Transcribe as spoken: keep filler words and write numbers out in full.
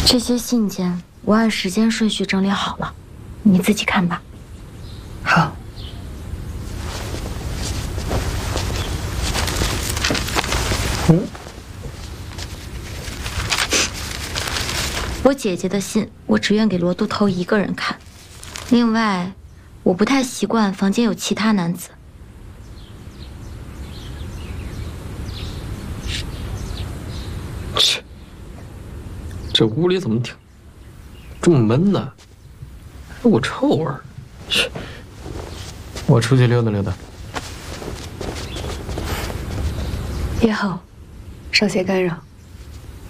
这些信件我按时间顺序整理好了，你自己看吧。 好。嗯。 我姐姐的信，我只愿给罗都头一个人看。另外，我不太习惯房间有其他男子。 切，这屋里怎么挺这么闷呢？还有股臭味儿。切，我出去溜达溜达。 别好，少些干扰。